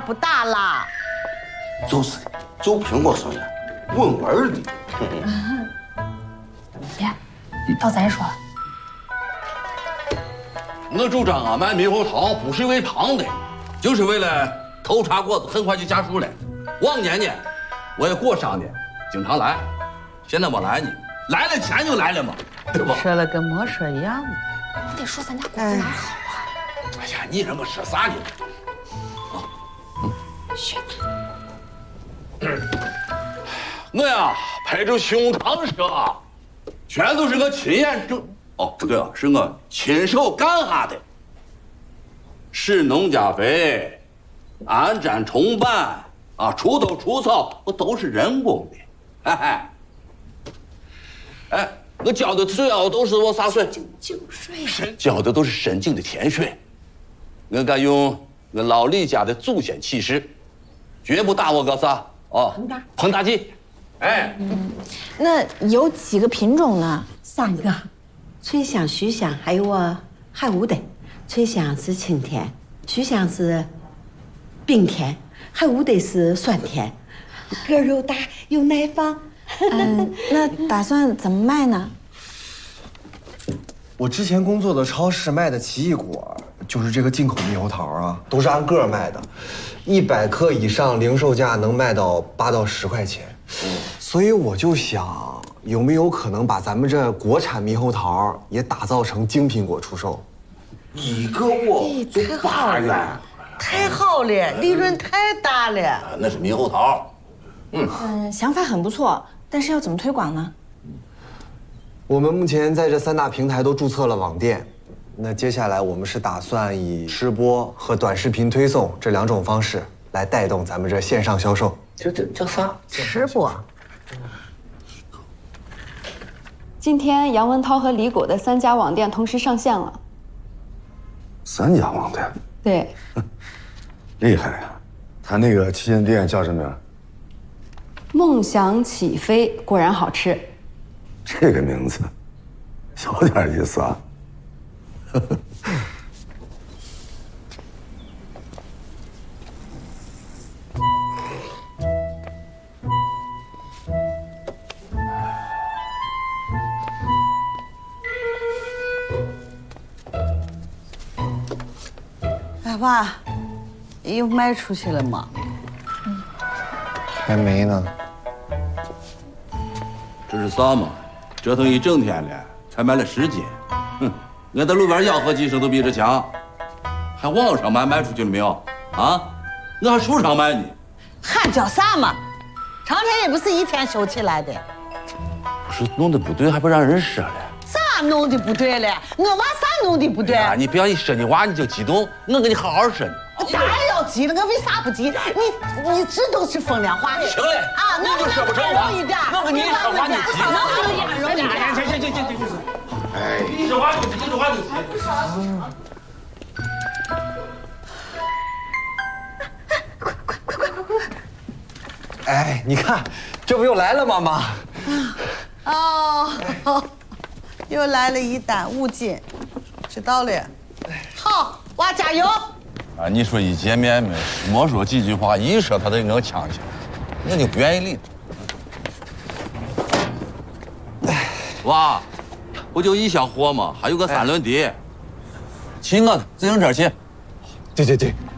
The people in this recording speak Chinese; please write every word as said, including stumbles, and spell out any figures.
不大啦。 就是的，就凭我说的，稳稳的。 别，到咱说。 我主张啊，买猕猴桃不是因为胖的，就是为了头茬果子很快就结束了。往年呢，我也过商的，经常来，现在没来呢，来了钱就来了嘛，对吧？ 说了跟没说一样。 我得说咱家果子哪好啊？ 哎呀，你这么说啥呢？啊，嗯， 学我呀，拍着胸膛说，全都是我亲眼证。哦，不对啊，是我亲手干下的。施农家肥，安粘重板啊，除豆除草，我都是人工的。嘿嘿。哎，我浇的水啊，都是我啥水？ 井水。 神浇的都是深井的甜水。我敢用我老李家的祖先起誓，绝不打我个啥哦，碰大忌。哎， 嗯，那有几个品种呢？ 三个。翠香、徐香，还有我海无的。翠香是清甜，徐香是冰甜，海无的是酸甜，个肉大有耐放。 嗯，那打算怎么卖呢？ 我之前工作的超市卖的奇异果，就是这个进口猕猴桃啊，都是按个卖的，一百克以上零售价能卖到八到十块钱。所以我就想，有没有可能把咱们这国产猕猴桃也打造成精品果出售？ 一个窝就八元， 太好了，利润太大了。 那是猕猴桃。 嗯嗯，想法很不错，但是要怎么推广呢？ 我们目前在这三大平台都注册了网店，那接下来我们是打算以吃播和短视频推送这两种方式来带动咱们这线上销售。 这这叫啥？ 吃播。 今天杨文涛和李果的三家网店同时上线了。 三家网店？ 对， 厉害呀！他那个旗舰店叫什么呀？ 梦想起飞，果然好吃。 这个名字有点意思啊。 哎爸，又卖出去了吗？ 还没呢。 这是啥嘛？折腾一整天了，才卖了十斤。哼，我在路边吆喝几声都比这强。还网上卖卖出去了没有？啊，我还书上卖呢。 喊叫啥嘛？长城也不是一天修起来的。 不是弄得不对，还不让人说了？ 咋弄的不对了？我娃啥弄的不对？ 哎呀，你不要一说你娃你就激动，我跟你好好说呢。 当然要急了，我为啥不急？你你这都是风凉话。 行嘞， 啊， 你就说不成话， 一点， 我跟你说话你急， 能不能圆融一点？ 行行行行行行，哎，你说话就急，你说话就急。 快快快快快快！哎，你看，这不又来了吗，妈？ 哦，又来了一单五斤，知道了。好，娃加油！ 啊，你说一见面没，没说几句话，一说他得给我呛去，我就不愿意理他。哇，不就一箱货吗？还有个三轮的，骑我的自行车去。 对对对，